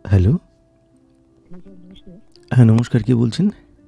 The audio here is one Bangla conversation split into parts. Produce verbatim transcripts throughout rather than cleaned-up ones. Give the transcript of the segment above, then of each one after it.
হ্যালো। হ্যাঁ স্যার, নমস্কার। হ্যাঁ, নমস্কার। কে বলছেন?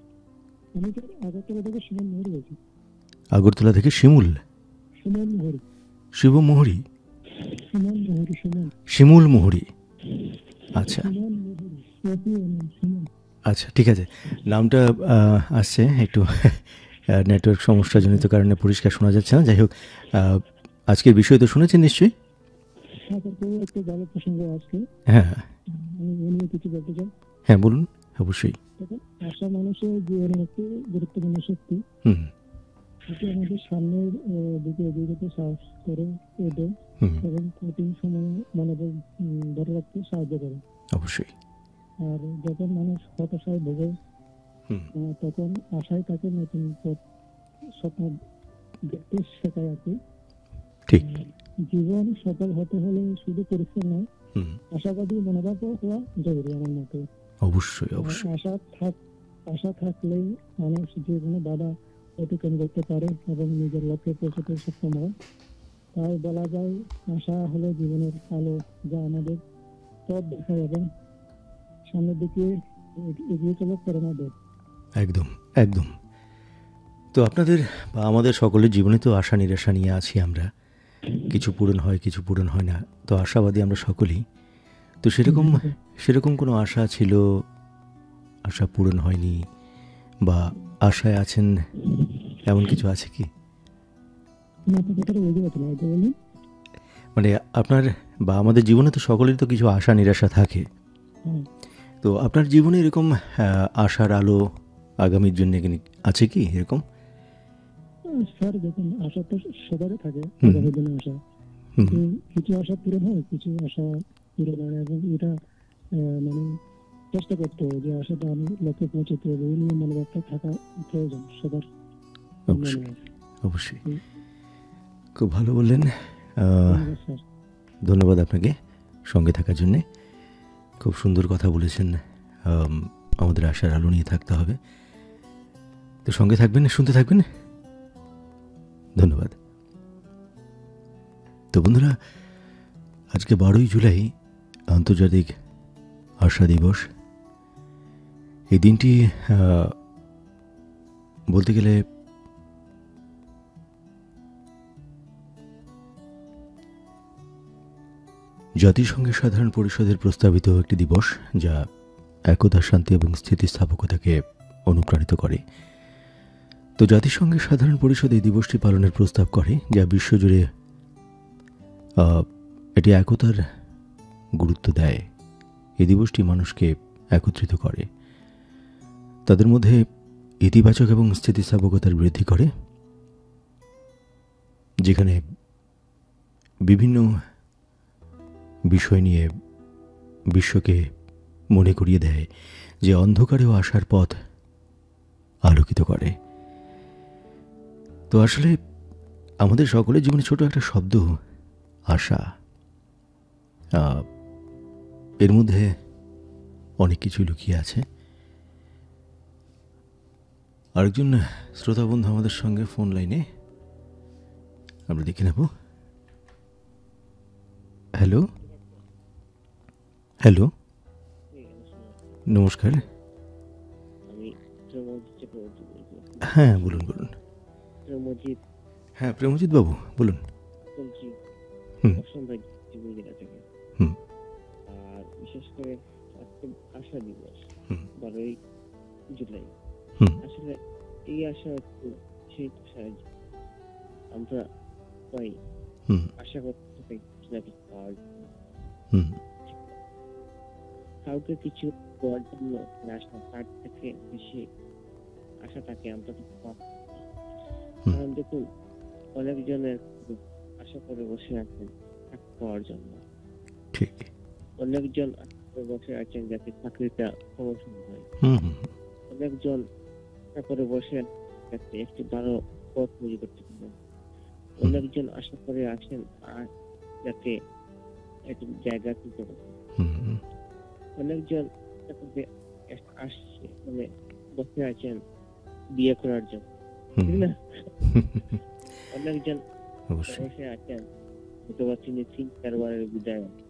আমি স্যার আগরতলা থেকে সুমন মোহরি বলছি। আগরতলা থেকে শিমুল? সুমন মোহরি। শিব মোহরি? সুমন মোহরি, সুমন। শিমুল মোহরি। আচ্ছা, সুমন মোহরি। সফি নাম সুমন। আচ্ছা, ঠিক আছে। নামটা আ আসছে একটু আ নেটওয়ার্ক সমস্যাজনিত কারণে পরিষ্কার শোনা যাচ্ছে না। যাই হোক, আ আজকের বিষয় তো শুনেছেন নিশ্চয়ই? হ্যাঁ স্যার, খুবই একটু ভালো প্রসঙ্গ আজকে। হ্যাঁ, আমি এ নিয়ে কিছু বলতে চাই। হ্যাঁ বলুন। অবশ্যই। দেখুন, আশা মানুষের জীবনের একটি গুরুত্বপূর্ণ শক্তি। হুম, এটি আমাদের সামনের আহ, দিকে এগিয়ে যেতে সাহস করে ওঠে হুম, এবং কঠিন সময়ে মনোবল উম, ধরে রাখতে সাহায্য করে। অবশ্যই। আর যখন মানুষ হতাশায় ভোগে, হুম, আহ, তখন আশায় তাকে নতুন পথ, স্বপ্ন দেখতে শেখায় আর কি। ঠিক। জীবন সফল হতে হলে শুধু পরিশ্রম নয়, হুম, আশাবাদী মনোভাবও হওয়া জরুরি আমার মতে। অবশ্যই, আর অবশ্যই। আশা থাক আশা থাকলেই মানুষ জীবনে বাধা অতিক্রম করতে পারে এবং নিজের লক্ষ্যে পৌঁছতে সক্ষম হয়। তাই বলা যায়, আশা হলো জীবনের আলো, যা আমাদের পথ দেখায় এবং সামনের দিকে এগ- এগিয়ে চলার প্রেরণা দেয়। একদম, একদম। তো আপনাদের বা আমাদের সকলের জীবনে তো আশা নিরাশা নিয়ে আছি আমরা। কিছু পূরণ হয়, কিছু পূরণ হয় না। তো আশাবাদী আমরা সকলেই। তো সেরকম সেরকম কোনো আশা ছিল, আশা পূরণ হয়নি বা আশায় আছেন, এমন কিছু আছে কি? আমি আপনার কথাটা বুঝতে পারছি না, এটা বলুন। মানে আপনার বা আমাদের জীবনে তো সকলেরই তো কিছু আশা নিরাশা থাকে। হ্যাঁ। তো আপনার জীবনে এরকম আ আশার আলো আগামীর জন্যে কিনি আছে কি এরকম? আহ, স্যার দেখুন, আশা তো সবারই থাকে, হুম, আগামী দিনে আশা। হুম, কিন্তু কিছু আশা পূরণ হয়, কিছু আশা পূরণ হয় না, এবং এটা আহ, মানে চেষ্টা করতে হবে যে আশাটা আমি লক্ষ্যে পৌঁছাতে হবে, এই নিয়ে মনোভাবটা থাকা প্রয়োজন সবার মনে অবশ্যই, হয়। অবশ্যই। হুম, খুব ভালো বললেন। আ ধন্যবাদ স্যার। ধন্যবাদ আপনাকে সঙ্গে থাকার জন্যে। খুব সুন্দর কথা বলেছেন। আম আমাদের আশার আলো নিয়ে থাকতে হবে। তো সঙ্গে থাকবেন, শুনতে থাকবেন। ধন্যবাদ। তো বন্ধুরা, আজকে বারোই জুলাই আন্তর্জাতিক আশা দিবস। এই দিনটি আ বলতে গেলে জাতিসংঘের সাধারণ পরিষদের প্রস্তাবিত একটি দিবস, যা একতা, শান্তি এবং স্থিতিস্থাপকতাকে অনুপ্রাণিত করে। তো জাতিসংঘের সাধারণ পরিষদ এই দিবসটি পালনের প্রস্তাব করে, যা বিশ্বজুড়ে আ এটি একতার গুরুত্ব দেয়। এই দিবসটি মানুষকে একত্রিত করে। তাদের মধ্যে ইতিবাচক এবং স্থিতিস্থাপকতার বৃদ্ধি করে, যেখানে বিভিন্ন বিষয় নিয়ে বিশ্বকে মনে করিয়ে দেয় যে অন্ধকারেও আসার পথ আলোকিত করে। তো আসলে আমাদের সকলের জীবনে ছোট একটা শব্দ আশা, আ এর মধ্যে অনেক কিছু লুকিয়ে আছে। আরেকজন শ্রোতা বন্ধু আমাদের সঙ্গে ফোন লাইনে, আমরা দেখে নেব। হ্যালো, হ্যালো, জি, নমস্কার। নমস্কার। আমি প্রেমজিৎ চক্রবর্তী বলছি। হ্যাঁ, বলুন, বলুন। প্রেমজিৎ হ্যাঁ, প্রেমজিৎ বাবু বলুন। বলছি হুম, অসম্ভব জীবন জেলা থেকে। হুম, আর বিশেষ করে আজকে আশা দিবস, হুম, বারোই জুলাই। হুম, আসলে এই আশা একটু সেই আশায় আমরা পাই, হুম, আশা করতে পাই কিছু না কিছু পাওয়ার জন্য। হুম, কাউকে কিছু দেওয়ার জন্য আশা তার থেকে বেশি আশা থাকে আমরা কিছু পাবো। হুম, কারণ দেখুন, অনেকজনের আশা করে বসে আছেন চাকরি পাওয়ার জন্য। ঠিক। অনেকজন আশা করে বসে আছেন যাতে চাকরিটা প্রমোশন হয়। হুম, হুম, অনেকজন আশা করে বসে যাতে একটি ভালো পথ তৈরি করতে পারেন। হুম, অনেকজন আশা করে আছেন আর যাতে একটি জায়গা তুলতে পারেন। হুম, হুম, অনেকজন আশা করে আসছে মানে বসে আছেন বিয়ে করার জন্য, হুম, ঠিক না? অনেকজন অবশ্যই। বসে আছেন অথবা তিনি তিন চারবারের বিদায়